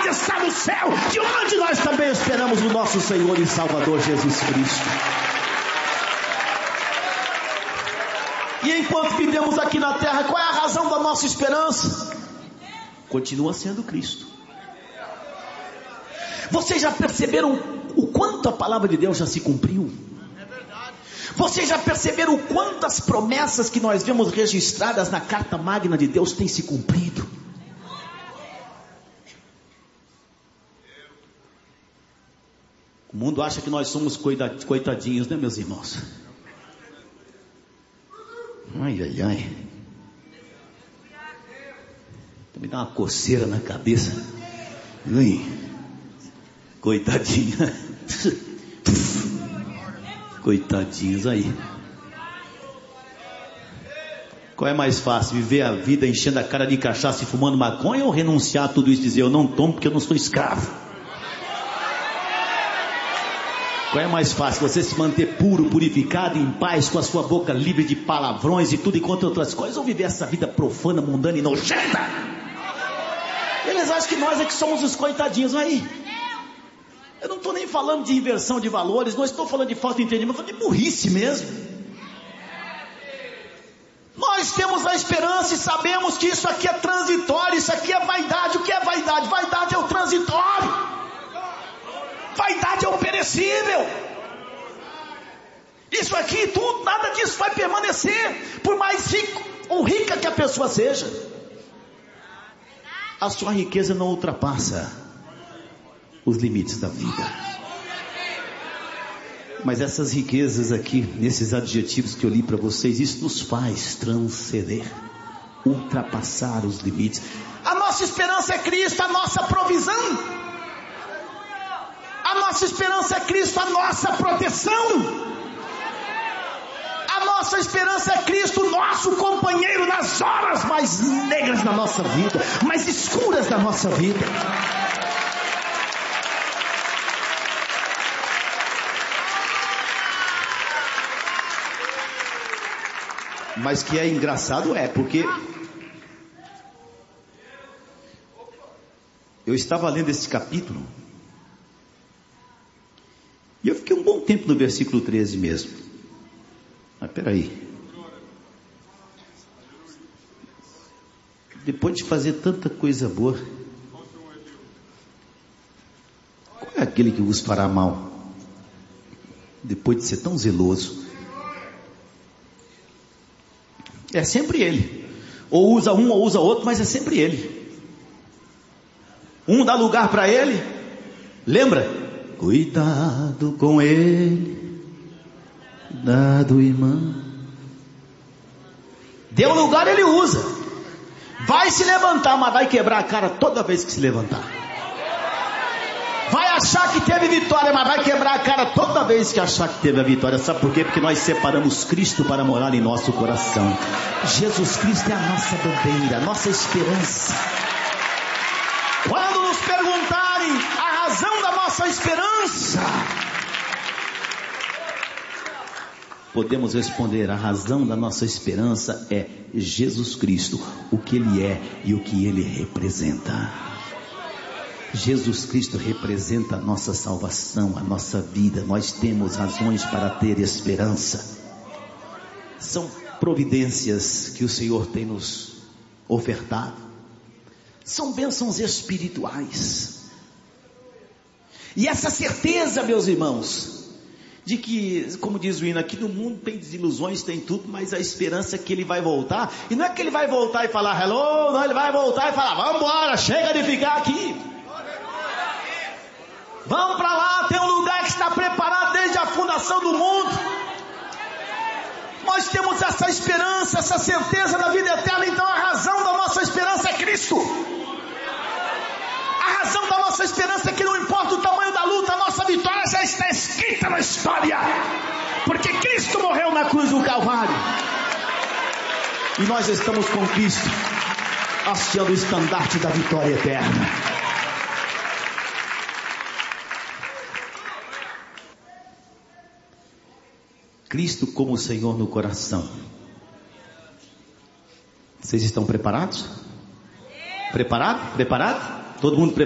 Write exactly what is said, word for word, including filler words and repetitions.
majestade está no céu, de onde nós também esperamos o nosso Senhor e Salvador Jesus Cristo. E enquanto vivemos aqui na terra, qual é a razão da nossa esperança? Continua sendo Cristo. Vocês já perceberam o quanto a palavra de Deus já se cumpriu? Vocês já perceberam o quanto as promessas que nós vemos registradas na carta magna de Deus têm se cumprido? O mundo acha que nós somos coitadinhos, né, meus irmãos? Ai, ai, ai. Me dá uma coceira na cabeça. Ai, coitadinha. Coitadinhos aí. Qual é mais fácil? Viver a vida enchendo a cara de cachaça e fumando maconha, ou renunciar a tudo isso e dizer: eu não tomo porque eu não sou escravo? Qual é mais fácil? Você se manter puro, purificado, em paz, com a sua boca livre de palavrões e tudo enquanto outras coisas, ou viver essa vida profana, mundana e nojenta? Eles acham que nós é que somos os coitadinhos aí. Eu não estou nem falando de inversão de valores, não estou falando de falta de entendimento, estou falando de burrice mesmo. Nós temos a esperança e sabemos que isso aqui é transitório, isso aqui é vaidade. O que é vaidade? Vaidade é o transitório. Vaidade é o perecível. Isso aqui, tudo, nada disso vai permanecer, por mais rico ou rica que a pessoa seja. A sua riqueza não ultrapassa os limites da vida. Mas essas riquezas aqui, nesses adjetivos que eu li para vocês, isso nos faz transcender, ultrapassar os limites. A nossa esperança é Cristo, a nossa provisão. A nossa esperança é Cristo, a nossa proteção. A nossa esperança é Cristo, nosso companheiro nas horas mais negras da nossa vida, mais escuras da nossa vida. Mas que é engraçado é, porque eu estava lendo esse capítulo e eu fiquei um bom tempo no versículo treze mesmo. Mas peraí, depois de fazer tanta coisa boa, qual é aquele que vos fará mal? Depois de ser tão zeloso, é sempre ele. Ou usa um ou usa outro, mas é sempre ele. Um dá lugar para ele. Lembra? Cuidado com ele, cuidado, irmão. Deu lugar, ele usa. Vai se levantar, mas vai quebrar a cara toda vez que se levantar. Vai achar que teve vitória, mas vai quebrar a cara toda vez que achar que teve a vitória. Sabe por quê? Porque nós separamos Cristo para morar em nosso coração. Jesus Cristo é a nossa bandeira, a nossa esperança. Quando nos perguntarem a razão da nossa esperança, podemos responder: a razão da nossa esperança é Jesus Cristo, o que Ele é e o que Ele representa. Jesus Cristo representa a nossa salvação, a nossa vida. Nós temos razões para ter esperança. São providências que o Senhor tem nos ofertado. São bênçãos espirituais. E essa certeza, meus irmãos, de que, como diz o hino, aqui no mundo tem desilusões, tem tudo, mas a esperança é que ele vai voltar. E não é que ele vai voltar e falar hello, não, ele vai voltar e falar: vamos embora, chega de ficar aqui. Vamos para lá, tem um lugar que está preparado desde a fundação do mundo. Nós temos essa esperança, essa certeza da vida eterna. Então a razão da nossa esperança é Cristo. A razão da nossa esperança é que não importa o tamanho da luta, a nossa vitória já está escrita na história, porque Cristo morreu na cruz do Calvário, e nós estamos com Cristo, hasteando o estandarte da vitória eterna. Cristo como Senhor no coração. Vocês estão preparados? Preparado? Preparado? Todo mundo preparado?